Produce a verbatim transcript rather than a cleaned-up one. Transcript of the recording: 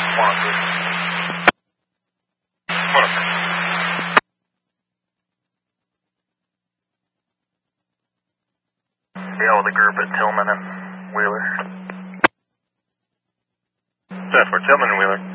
One, two. One, two. Yeah, with the group at Tillman and Wheeler. That's for Tillman and Wheeler.